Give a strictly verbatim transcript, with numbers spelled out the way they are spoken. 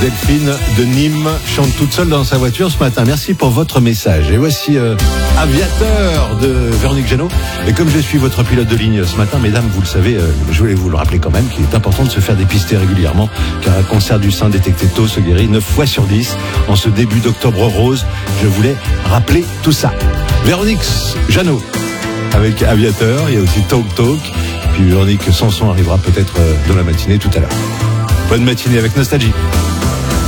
Delphine de Nîmes chante toute seule dans sa voiture ce matin. Merci pour votre message. Et voici euh, Aviateur de Véronique Jeannot. Et comme je suis votre pilote de ligne ce matin, mesdames, vous le savez, euh, je voulais vous le rappeler quand même, qu'il est important de se faire dépister régulièrement, car un cancer du sein détecté tôt se guérit neuf fois sur dix. En ce début d'octobre rose, je voulais rappeler tout ça. Véronique Jeannot avec Aviateur, il y a aussi Talk Talk. Puis Véronique Sanson arrivera peut-être dans la matinée tout à l'heure. Bonne matinée avec Nostalgie.